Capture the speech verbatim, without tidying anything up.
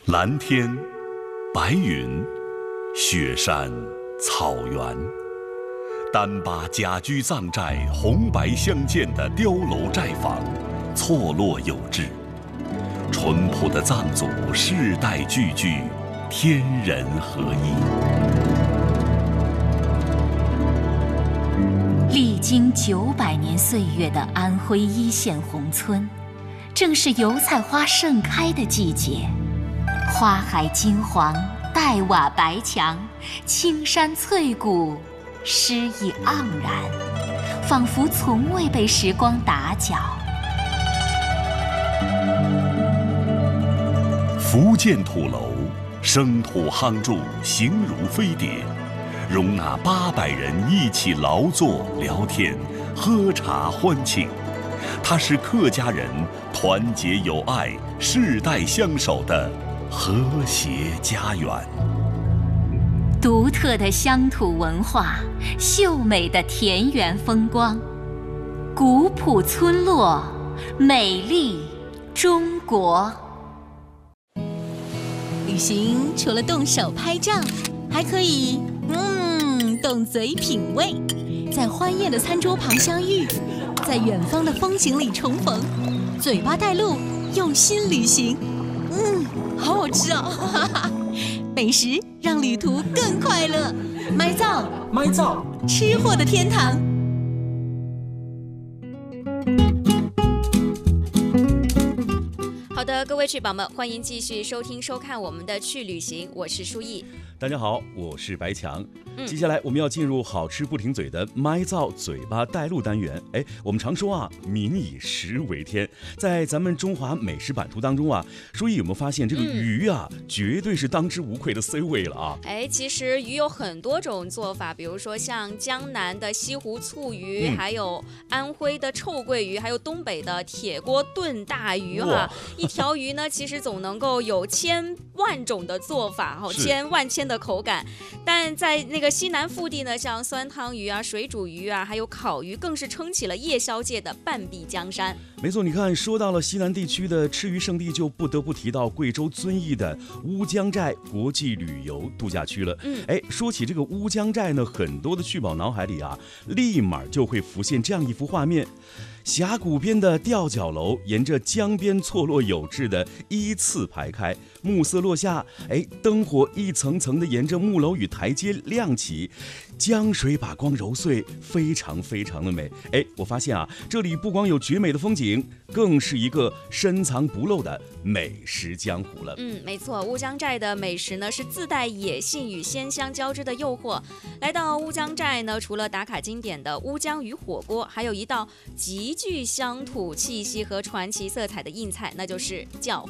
蓝天、白云、雪山、草原，丹巴甲居藏寨红白相间的碉楼寨房，错落有致。淳朴的藏族世代聚居，天人合一。 历经九百年岁月的安徽一线宏村，正是油菜花盛开的季节。花海金黄，黛瓦白墙，青山翠谷，诗意盎然，仿佛从未被时光打搅。 福建土楼，生土夯筑，形如飞碟，容纳八百人一起劳作、聊天、喝茶欢庆。它是客家人团结友爱、世代相守的和谐家园。 独特的乡土文化，秀美的田园风光，古朴村落，美丽中国。 旅行除了动手拍照，还可以嗯动嘴品味，在欢宴的餐桌旁相遇，在远方的风景里重逢，嘴巴带路，用心旅行。嗯，好好吃哦！美食让旅途更快乐。麦造， 麦造， 吃货的天堂。 好的，各位去宝们，欢迎继续收听收看我们的去旅行，我是舒毅。 大家好，我是白强。 嗯、 接下来我们要进入好吃不停嘴的麦造嘴巴带路单元。哎，我们常说啊，民以食为天，在咱们中华美食版图当中啊，舒毅有没有发现这个鱼啊，嗯、绝对是当之无愧的 C 位了啊？ 哎，其实鱼有很多种做法，比如说像江南的西湖醋鱼，嗯、还有安徽的臭鳜鱼，还有东北的铁锅炖大鱼哈。一条鱼呢，其实总能够有千万种的做法，哈，千万千的口感。但在那个西南腹地呢，像酸汤鱼啊、水煮鱼啊，还有烤鱼，更是撑起了夜宵界的半壁江山。 没错，你看，说到了西南地区的吃鱼圣地，就不得不提到贵州遵义的乌江寨国际旅游度假区了。嗯，哎，说起这个乌江寨呢，很多的去宝脑海里啊，立马就会浮现这样一幅画面。峡谷边的吊脚楼沿着江边错落有致的依次排开，暮色落下，哎，灯火一层层的沿着木楼与台阶亮起，江水把光揉碎，非常非常的美。哎，我发现啊，这里不光有绝美的风景，更是一个深藏不露的美食江湖了。 嗯，没错，乌江寨的美食呢是自带野性与鲜香交织的诱惑。来到乌江寨呢，除了打卡经典的乌江鱼火锅，还有一道极具乡土气息和传奇色彩的硬菜，那就是叫